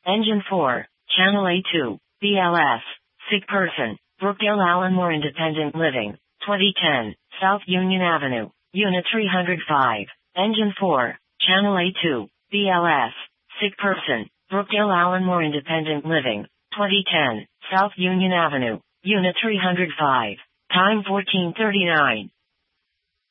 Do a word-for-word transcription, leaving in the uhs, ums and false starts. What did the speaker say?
Engine four, Channel A two, B L S, Sick Person, Brookdale Allenmore Independent Living, twenty ten, South Union Avenue, Unit three oh five. Engine four, Channel A two, B L S, Sick Person, Brookdale Allenmore Independent Living, twenty ten, South Union Avenue, Unit three oh five. Time fourteen thirty-nine.